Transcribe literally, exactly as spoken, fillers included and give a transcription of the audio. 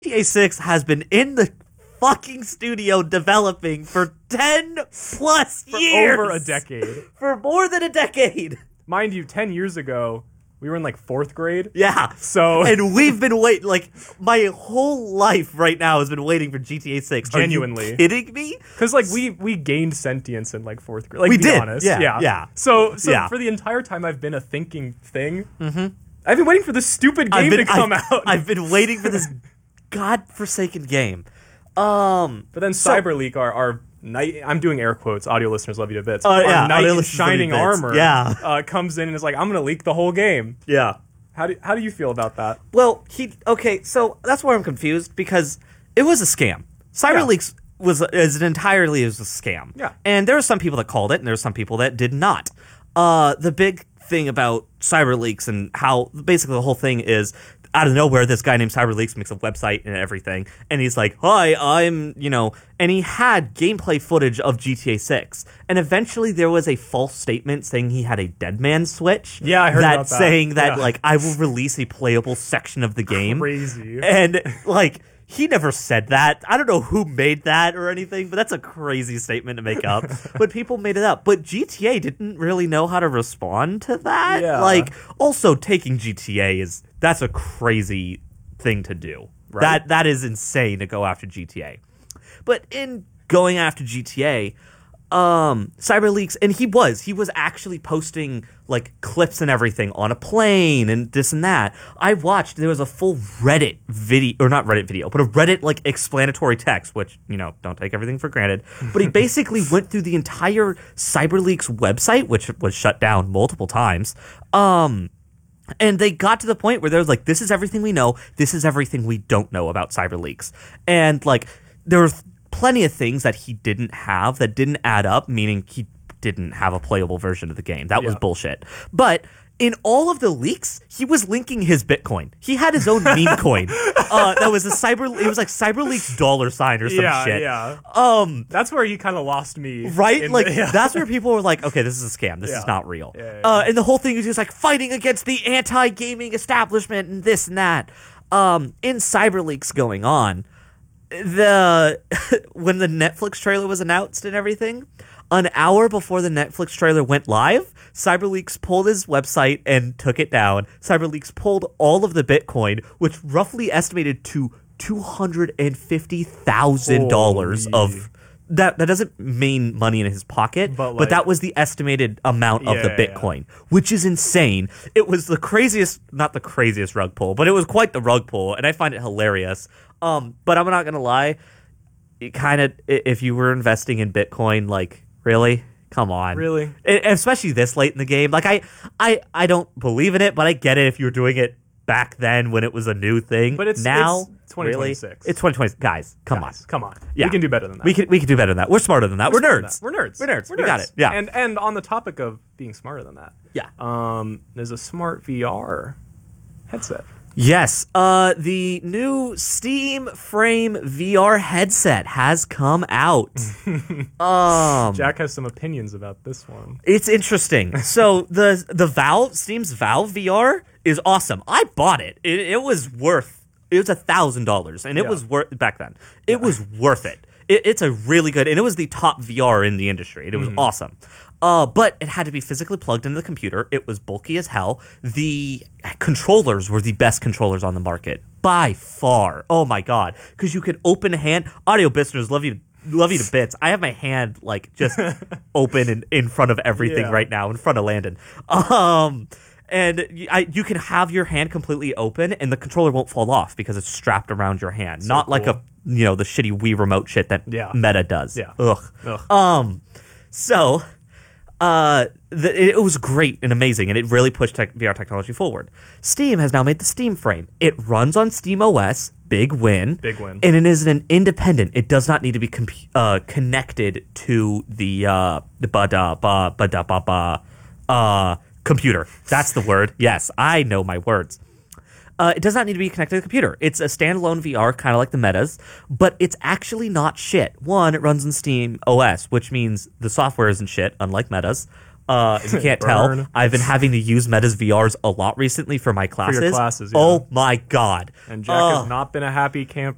T A six has been in the fucking studio developing for ten plus For years. over a decade. For more than a decade. Mind you, ten years ago, we were in like fourth grade. Yeah. So and we've been waiting, like, my whole life right now has been waiting for G T A six. Genuinely. Are you kidding me? Because like we we gained sentience in like fourth grade. Like, We be did. honest. Yeah, yeah. yeah. So so Yeah. for the entire time I've been a thinking thing, mm-hmm. I've been waiting for this stupid I've game been, to come I've, out. I've been waiting for this godforsaken game. Um, but then so- CyberLeak, our our knight, I'm doing air quotes. Audio listeners love you to bits. Uh, our yeah, knight audio in listeners love you shining to bits. armor, Yeah. uh, comes in and is like, I'm gonna leak the whole game. yeah. How do how do you feel about that? Well, he okay. So that's where I'm confused because it was a scam. CyberLeaks was is an entirely is a scam. Yeah. And there are some people that called it, and there are some people that did not. Uh, the big thing about CyberLeaks and how basically the whole thing is, out of nowhere, this guy named CyberLeaks makes a website and everything, and he's like, "Hi, I'm," you know, and he had gameplay footage of G T A six, and eventually there was a false statement saying he had a dead man switch. Yeah, I heard that about that. saying that Yeah. like I will release a playable section of the game. Crazy. And like he never said that. I don't know who made that or anything, but that's a crazy statement to make up. But people made it up. But G T A didn't really know how to respond to that. Yeah. Like also taking G T A is that's a crazy thing to do. Right. That that is insane to go after G T A. But in going after G T A, um, CyberLeaks, and he was, he was actually posting like clips and everything on a plane and this and that. I watched, there was a full Reddit video, or not Reddit video, but a Reddit like explanatory text, which, you know, don't take everything for granted. But he basically went through the entire CyberLeaks website, which was shut down multiple times. Um, And they got to the point where they was like, this is everything we know. This is everything we don't know about CyberLeaks. And like, there were plenty of things that he didn't have that didn't add up, meaning he didn't have a playable version of the game. That was Yeah. bullshit. But in all of the leaks, he was linking his Bitcoin. He had his own meme coin. Uh, that was a cyber, it was like CyberLeaks dollar sign or some yeah, shit. yeah. Um, That's where he kind of lost me. Right? in Like, the- yeah. that's where people were like, okay, this is a scam. This Yeah. is not real. Yeah, yeah, Uh, and the whole thing is just like fighting against the anti-gaming establishment and this and that. Um, in CyberLeaks going on, the when the Netflix trailer was announced and everything, an hour before the Netflix trailer went live, CyberLeaks pulled his website and took it down. CyberLeaks pulled all of the Bitcoin, which roughly estimated to two hundred fifty thousand dollars Holy. of that that doesn't mean money in his pocket, But, but, like- that was the estimated amount of Yeah, the yeah, yeah. Bitcoin, which is insane. It was the craziest, not the craziest rug pull, but it was quite the rug pull, and I find it hilarious. Um, but I'm not gonna lie, it kind of, if you were investing in Bitcoin, like, really? Come on. Really? E- especially this late in the game. Like, I, I, I don't believe in it, but I get it if you were doing it back then when it was a new thing. But it's- now, it's twenty twenty-six. Really? It's twenty twenty-six. Guys, come Guys, on. Come on. Yeah. We can do better than that. We can we can do better than that. We're smarter than that. We're, smarter than nerds. that. We're nerds. We're nerds. We got it. Yeah. And and on the topic of being smarter than that, Yeah. um, there's a smart V R headset. Yes. Uh, the new Steam Frame V R headset has come out. um, Jack has some opinions about this one. it's interesting. So the the Valve Steam's Valve V R is awesome. I bought it. It, it was worth. It was a thousand dollars, and it Yeah. was worth back then. It was worth it. it. It's a really good, and it was the top V R in the industry. It was Mm-hmm. awesome. Uh, but it had to be physically plugged into the computer. It was bulky as hell. The controllers were the best controllers on the market by far. Oh my god! Because you could open a hand. Audio listeners love you. Love you to bits. I have my hand like just open in, in front of everything Yeah. right now, in front of Landon. Um, and y- I, you can have your hand completely open, and the controller won't fall off because it's strapped around your hand. Not like cool. a you know the shitty Wii remote shit that Yeah. Meta does. Yeah. Ugh. Ugh. Um. So, uh, the, it was great and amazing, and it really pushed tech, V R technology forward. Steam has now made the Steam Frame. It runs on Steam O S. Big win. Big win. And it is an independent. It does not need to be comp- uh, connected to the uh, the ba da ba ba da ba ba uh computer. That's the word. Yes, I know my words. Uh, it does not need to be connected to the computer. It's a standalone V R, kind of like the Metas, but it's actually not shit. One, it runs in Steam O S, which means the software isn't shit, unlike Metas. Uh, if you can't tell, Burn. I've been having to use Meta's V Rs a lot recently for my classes. classes, yeah. Oh my god. And Jack Uh, has not been a happy camper.